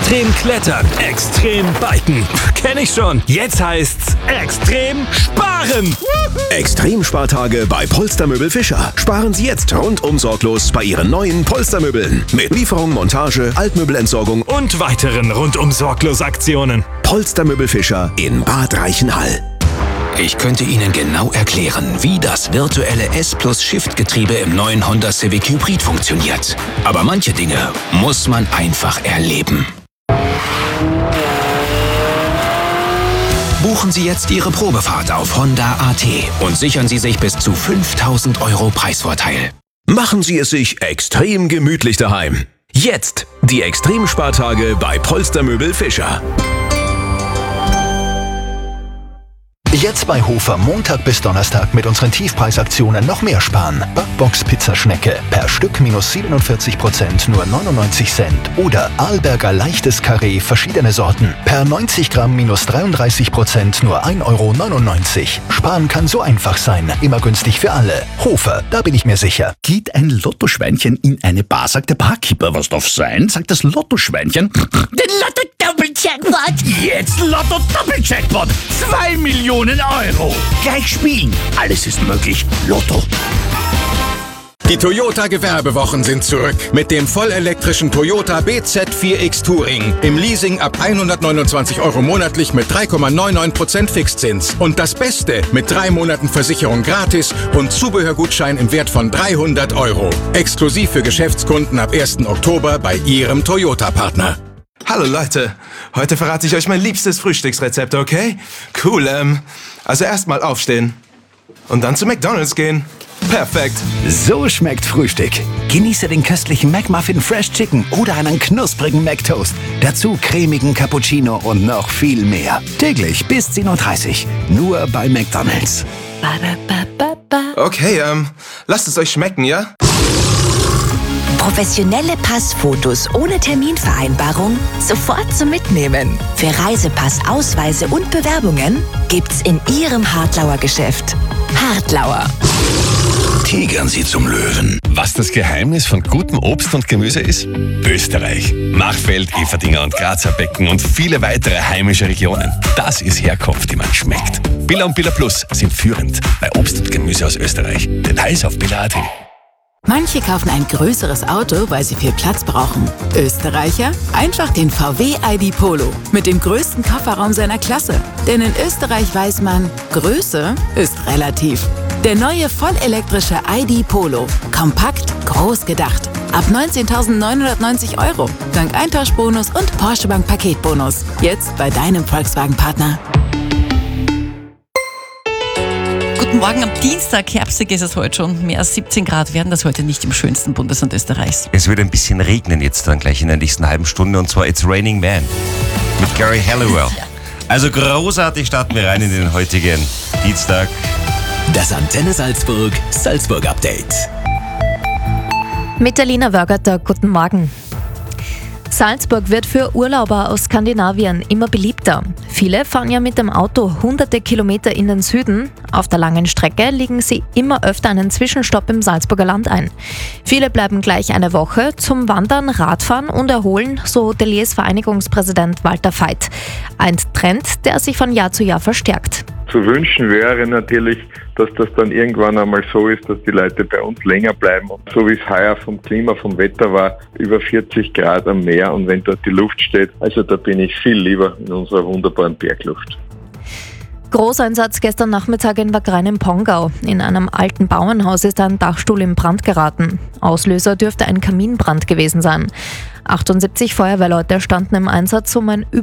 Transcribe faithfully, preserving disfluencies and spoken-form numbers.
Extrem klettern, extrem biken. Kenn ich schon. Jetzt heißt's extrem sparen. Extrem-Spartage bei Polstermöbel Fischer. Sparen Sie jetzt rundum sorglos bei Ihren neuen Polstermöbeln. Mit Lieferung, Montage, Altmöbelentsorgung Und weiteren rundum sorglos Aktionen. Polstermöbel Fischer in Bad Reichenhall. Ich könnte Ihnen genau erklären, wie das virtuelle S-Plus-Shift-Getriebe im neuen Honda Civic Hybrid funktioniert. Aber manche Dinge muss man einfach erleben. Buchen Sie jetzt Ihre Probefahrt auf Honda punkt a t und sichern Sie sich bis zu fünftausend Euro Preisvorteil. Machen Sie es sich extrem gemütlich daheim. Jetzt die Extrem-Spartage bei Polstermöbel Fischer. Jetzt bei Hofer Montag bis Donnerstag mit unseren Tiefpreisaktionen noch mehr sparen. Backbox Pizzaschnecke per Stück minus siebenundvierzig Prozent nur neunundneunzig Cent. Oder Arlberger leichtes Karree verschiedene Sorten per neunzig Gramm minus dreiunddreißig Prozent nur ein Euro neunundneunzig. Sparen kann so einfach sein. Immer günstig für alle. Hofer, da bin ich mir sicher. Geht ein Lottoschweinchen in eine Bar, sagt der Barkeeper, was darf sein? Sagt das Lottoschweinchen. Den Lotto-Doppel-Jackpot! Jetzt Lotto-Doppel-Jackpot! Zwei Millionen Euro! Gleich spielen! Alles ist möglich. Lotto. Die Toyota-Gewerbewochen sind zurück mit dem vollelektrischen Toyota B Z vier X Touring. Im Leasing ab hundertneunundzwanzig Euro monatlich mit drei Komma neunundneunzig Prozent Fixzins. Und das Beste mit drei Monaten Versicherung gratis und Zubehörgutschein im Wert von dreihundert Euro. Exklusiv für Geschäftskunden ab ersten Oktober bei Ihrem Toyota-Partner. Hallo Leute, heute verrate ich euch mein liebstes Frühstücksrezept, okay? Cool, ähm, also erstmal aufstehen und dann zu McDonald's gehen. Perfekt. So schmeckt Frühstück. Genieße den köstlichen McMuffin Fresh Chicken oder einen knusprigen McToast. Dazu cremigen Cappuccino und noch viel mehr. Täglich bis zehn Uhr dreißig. Nur bei McDonald's. Okay, ähm, lasst es euch schmecken, ja? Professionelle Passfotos ohne Terminvereinbarung sofort zum Mitnehmen. Für Reisepass, Ausweise und Bewerbungen gibt's in Ihrem Hartlauer Geschäft. Hartlauer. Tigern Sie zum Löwen. Was das Geheimnis von gutem Obst und Gemüse ist? Österreich. Machfeld, Everdinger und Grazer Becken und viele weitere heimische Regionen. Das ist Herkunft, die man schmeckt. Billa und Billa Plus sind führend bei Obst und Gemüse aus Österreich. Details auf billa punkt a t. Manche kaufen ein größeres Auto, weil sie viel Platz brauchen. Österreicher? Einfach den V W I D Polo mit dem größten Kofferraum seiner Klasse. Denn in Österreich weiß man, Größe ist relativ. Der neue vollelektrische I D Polo. Kompakt, groß gedacht. Ab neunzehntausendneunhundertneunzig Euro. Dank Eintauschbonus und Porsche Bank Paketbonus. Jetzt bei deinem Volkswagen-Partner. Guten Morgen, am Dienstag, herbstig ist es heute schon. Mehr als siebzehn Grad werden das heute nicht im schönsten Bundesland Österreichs. Es wird ein bisschen regnen jetzt dann gleich in der nächsten halben Stunde und zwar It's Raining Man mit Gary Halliwell. Also großartig starten wir rein in den heutigen Dienstag. Das Antenne Salzburg Salzburg Update. Mit der Lina Wörgerter, guten Morgen. Salzburg wird für Urlauber aus Skandinavien immer beliebter. Viele fahren ja mit dem Auto hunderte Kilometer in den Süden. Auf der langen Strecke legen sie immer öfter einen Zwischenstopp im Salzburger Land ein. Viele bleiben gleich eine Woche zum Wandern, Radfahren und Erholen, so Hoteliers Vereinigungspräsident Walter Veit. Ein Trend, der sich von Jahr zu Jahr verstärkt. Zu wünschen wäre natürlich, dass das dann irgendwann einmal so ist, dass die Leute bei uns länger bleiben. Und so wie es heuer vom Klima, vom Wetter war, über vierzig Grad am Meer und wenn dort die Luft steht, also da bin ich viel lieber in unserer wunderbaren Bergluft. Großeinsatz gestern Nachmittag in Wagrain im Pongau. In einem alten Bauernhaus ist ein Dachstuhl in Brand geraten. Auslöser dürfte ein Kaminbrand gewesen sein. achtundsiebzig Feuerwehrleute standen im Einsatz, um ein